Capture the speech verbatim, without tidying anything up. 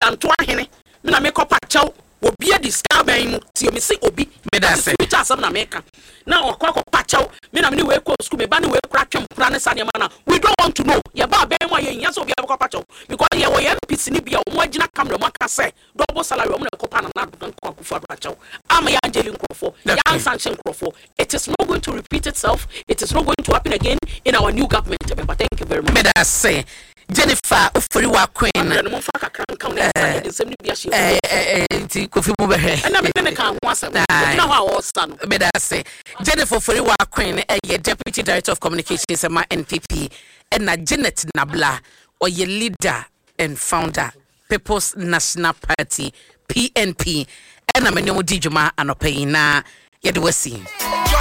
Santo ahene me na me ko pachaw obi edi ska ban mu ti me say obi me da say which asem na meka na okwa ko pachaw me na me we ko school me ba na we kura twem kura ne sane ma na we don't want to know ye ba ban wa ye nya so obi ko pachaw because ye wo ye N P C ni bia o agina camera mo ka say double salary o mo ko pa na na don ko for pachaw am ya Angeli Nkrofo ya sanction Nkrofo. It is not going to repeat itself. It is not going to happen again in our new government. But thank you very much. Me da say Jennifer Oforiwa Queen eh eh ti Kofi mu behe na me ne kan ho asem na ho a sta no me da say Jennifer Oforiwa Queen eh Deputy Director of Communications at N P P and na Janet Nabla or ye leader and founder People's National Party P N P and na me no di djuma anope na ye de wasi